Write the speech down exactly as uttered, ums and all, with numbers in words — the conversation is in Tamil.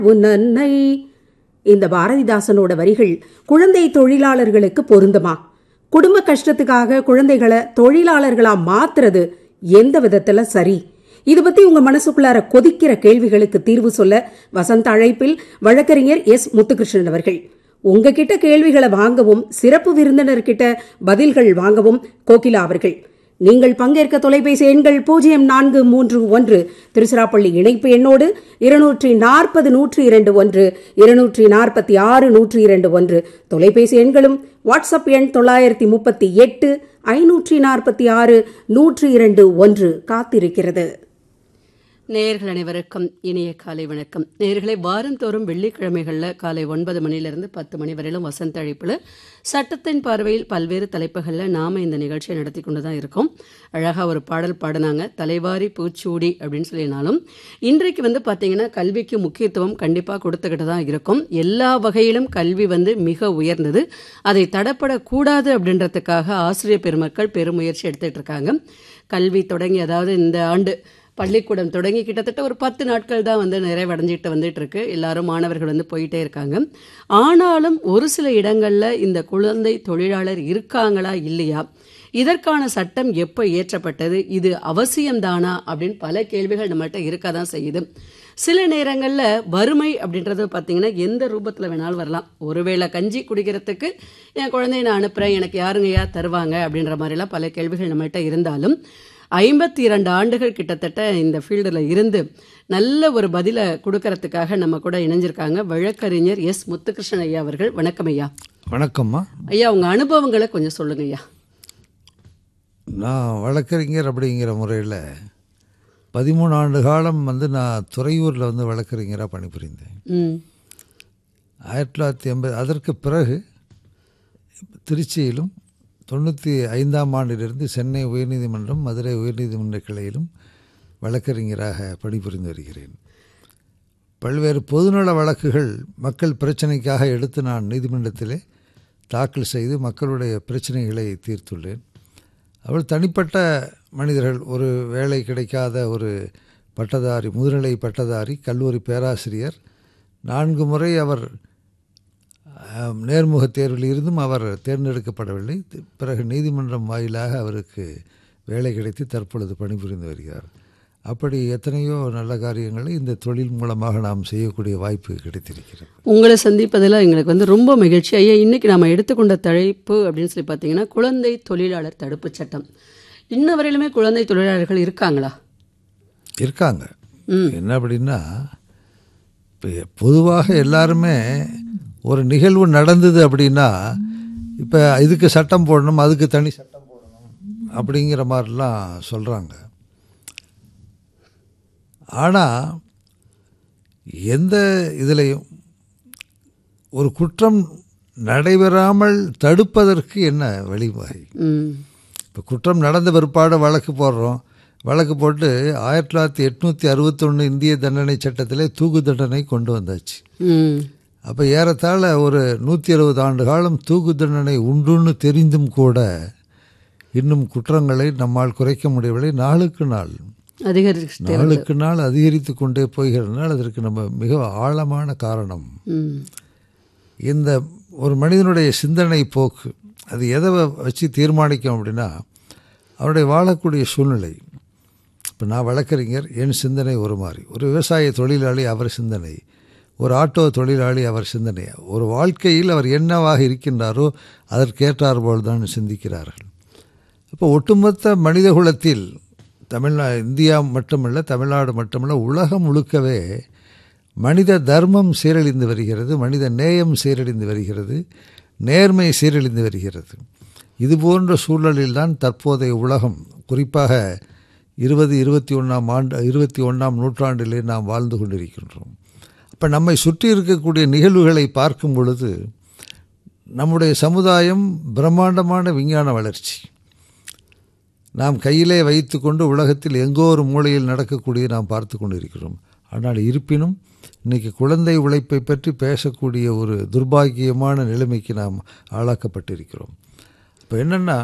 உன்னை. இந்த பாரதிதாசனோட வரிகள் குழந்தை தொழிலாளர்களுக்கு பொருந்துமா? குடும்ப கஷ்டத்துக்காக குழந்தைகளை தொழிலாளர்களா மாத்துறது எந்த விதத்துல சரி? இது பத்தி உங்க மனசுக்குள்ளார கொதிக்கிற கேள்விகளுக்கு தீர்வு சொல்ல வசந்த அழைப்பில் வழக்கறிஞர் எஸ் முத்துகிருஷ்ணன் அவர்கள். உங்ககிட்ட கேள்விகளை வாங்கவும் சிறப்பு விருந்தினர்கிட்ட பதில்கள் வாங்கவும் கோகிலா அவர்கள். நீங்கள் பங்கேற்க தொலைபேசி எண்கள் பூஜ்ஜியம் நான்கு மூன்று ஒன்று திருச்சிராப்பள்ளி இணைப்பு எண்ணோடு இருநூற்றி நாற்பது நூற்றி இரண்டு ஒன்று இருநூற்றி நாற்பத்தி ஆறு நூற்றி இரண்டு ஒன்று தொலைபேசி எண்களும் வாட்ஸ்அப் எண் தொள்ளாயிரத்தி முப்பத்தி எட்டு ஐநூற்றி நாற்பத்தி ஆறு நூற்றி இரண்டு ஒன்று காத்திருக்கிறது. நேயர்கள் அனைவருக்கும் இனிய காலை வணக்கம். நேயர்களை வாரந்தோறும் வெள்ளிக்கிழமைகளில் காலை ஒன்பது மணிலிருந்து பத்து மணி வரையிலும் வசந்த அழைப்பில் சட்டத்தின் பார்வையில் பல்வேறு தலைப்புகளில் நாம் இந்த நிகழ்ச்சியை நடத்தி கொண்டு தான் இருக்கோம். அழகாக ஒரு பாடல் பாடினாங்க, தலைவாரி பூச்சூடி அப்படின்னு சொல்லினாலும் இன்றைக்கு வந்து பார்த்திங்கன்னா கல்விக்கு முக்கியத்துவம் கண்டிப்பாக கொடுத்துக்கிட்டு தான் இருக்கும். எல்லா வகையிலும் கல்வி வந்து மிக உயர்ந்தது. அதை தடப்படக்கூடாது அப்படின்றதுக்காக ஆசிரியர் பெருமக்கள் பெருமுயற்சி எடுத்துகிட்டு இருக்காங்க. கல்வி தொடங்கி அதாவது இந்த ஆண்டு பள்ளிக்கூடம் தொடங்கி கிட்டத்தட்ட ஒரு பத்து நாட்கள் தான் வந்து நிறைவடைஞ்சிட்டு வந்துட்டு இருக்கு. எல்லாரும் மாணவர்கள் வந்து போயிட்டே இருக்காங்க. ஆனாலும் ஒரு சில இடங்கள்ல இந்த குழந்தை தொழிலாளர் இருக்காங்களா இல்லையா, இதற்கான சட்டம் எப்போ இயற்றப்பட்டது, இது அவசியம்தானா அப்படின்னு பல கேள்விகள் நம்மள்கிட்ட இருக்க தான் செய்யுது. சில நேரங்களில் வறுமை அப்படின்றது பார்த்தீங்கன்னா எந்த ரூபத்தில் வேணாலும் வரலாம். ஒருவேளை கஞ்சி குடிக்கிறதுக்கு என் குழந்தைய நான் அனுப்புகிறேன், எனக்கு யாருங்கய்யா தருவாங்க அப்படின்ற மாதிரிலாம் பல கேள்விகள் நம்மள்கிட்ட இருந்தாலும் ஐம்பத்தி இரண்டு ஆண்டுகள் கிட்டத்தட்ட இந்த ஃபீல்டில் இருந்து நல்ல ஒரு பதிலை கொடுக்கறதுக்காக நம்ம கூட இணைஞ்சிருக்காங்க வழக்கறிஞர் எஸ் முத்துகிருஷ்ணன் ஐயா அவர்கள். வணக்கம் ஐயா. வணக்கம்மா ஐயா, உங்கள் அனுபவங்களை கொஞ்சம் சொல்லுங்க ஐயா. நான் வழக்கறிஞர் அப்படிங்கிற முறையில் பதிமூணு ஆண்டு காலம் வந்து நான் துறையூரில் வந்து வழக்கறிஞராக பணிபுரிந்தேன். ஆயிரத்தி தொள்ளாயிரத்தி எண்பது அதற்கு பிறகு திருச்சியிலும் தொண்ணூற்றி ஐந்தாம் ஆண்டிலிருந்து சென்னை உயர்நீதிமன்றம் மதுரை உயர்நீதிமன்ற கிளையிலும் வழக்கறிஞராக பணிபுரிந்து வருகிறேன். பல்வேறு பொதுநல வழக்குகள் மக்கள் பிரச்சனைக்காக எடுத்து நான் நீதிமன்றத்திலே தாக்கல் செய்து மக்களுடைய பிரச்சனைகளை தீர்த்துள்ளேன். அவள் தனிப்பட்ட மனிதர்கள், ஒரு வேலை கிடைக்காத ஒரு பட்டதாரி, முதுநிலை பட்டதாரி கல்லூரி பேராசிரியர், நான்கு முறை அவர் நேர்முக தேர்வில் இருந்தும் அவர் தேர்ந்தெடுக்கப்படவில்லை. பிறகு நீதிமன்றம் வாயிலாக அவருக்கு வேலை கிடைத்து தற்பொழுது பணிபுரிந்து வருகிறார். அப்படி எத்தனையோ நல்ல காரியங்களை இந்த தொழில் மூலமாக நாம் செய்யக்கூடிய வாய்ப்பு கிடைத்திருக்கிறது. உங்களை சந்திப்பதில் எங்களுக்கு வந்து ரொம்ப மகிழ்ச்சி ஐயா. இன்றைக்கி நாம் எடுத்துக்கொண்ட தலைப்பு அப்படின்னு சொல்லி பார்த்தீங்கன்னா குழந்தை தொழிலாளர் தடுப்பு சட்டம். இன்ன வரையிலுமே குழந்தை தொழிலாளர்கள் இருக்காங்களா? இருக்காங்க. என்ன அப்படின்னா, இப்போ பொதுவாக எல்லாருமே ஒரு நிகழ்வு நடந்தது அப்படின்னா இப்போ இதுக்கு சட்டம் போடணும், அதுக்கு தனி சட்டம் போடணும் அப்படிங்கிற மாதிரிலாம் சொல்கிறாங்க. ஆனால் எந்த இதுலேயும் ஒரு குற்றம் நடைபெறாமல் தடுப்பதற்கு என்ன வழிவகை? இப்போ குற்றம் நடந்த பிற்பாடு வழக்கு போடுறோம். வழக்கு போட்டு ஆயிரத்தி தொள்ளாயிரத்தி எட்நூற்றி அறுபத்தொன்று இந்திய தண்டனை சட்டத்திலே தூக்கு தண்டனை கொண்டு வந்தாச்சு. அப்போ ஏறத்தாழ ஒரு நூற்றி அறுபது ஆண்டு காலம் தூக்கு தண்டனை உண்டுன்னு தெரிந்தும் கூட இன்னும் குற்றங்களை நம்மால் குறைக்க முடியவில்லை. நாளுக்கு நாள் அதிகரித்து நாளுக்கு நாள் அதிகரித்து கொண்டே போகிறதுனால அதற்கு நம்ம மிக ஆழமான காரணம் இந்த ஒரு மனிதனுடைய சிந்தனை போக்கு. அது எதை வச்சு தீர்மானிக்கும் அப்படின்னா அவருடைய வாழக்கூடிய சூழ்நிலை. இப்போ நான் வழக்கறிஞர், என் சிந்தனை ஒரு மாதிரி, ஒரு விவசாய தொழிலாளி அவர் சிந்தனை, ஒரு ஆட்டோ தொழிலாளி அவர் சிந்தனை, ஒரு வாழ்க்கையில் அவர் என்னவாக இருக்கின்றாரோ அதற்கேற்றார் போல் தான் சிந்திக்கிறார்கள். இப்போ ஒட்டுமொத்த மனித குலத்தில் தமிழ்நாடு, இந்தியா மட்டுமல்ல, தமிழ்நாடு மட்டுமல்ல, உலகம் முழுக்கவே மனித தர்மம் சீரழிந்து வருகிறது, மனித நேயம் சீரழிந்து வருகிறது, நேர்மை சீரழிந்து வருகிறது. இது போன்ற சூழலில்தான் தற்போதைய உலகம், குறிப்பாக இருபது இருபத்தி ஒன்றாம் ஆண்டு இருபத்தி ஒன்றாம் நூற்றாண்டிலே நாம் வாழ்ந்து கொண்டிருக்கின்றோம். இப்போ நம்மை சுற்றி இருக்கக்கூடிய நிகழ்வுகளை பார்க்கும் பொழுது நம்முடைய சமுதாயம் பிரம்மாண்டமான விஞ்ஞான வளர்ச்சி நாம் கையிலே வைத்து கொண்டு உலகத்தில் எங்கோ ஒரு மூலையில் நடக்கக்கூடிய நாம் பார்த்து கொண்டு இருக்கிறோம். ஆனால் இருப்பினும் இன்றைக்கி குழந்தை உழைப்பை பற்றி பேசக்கூடிய ஒரு துர்பாக்கியமான நிலைமைக்கு நாம் ஆளாக்கப்பட்டிருக்கிறோம். இப்போ என்னென்னா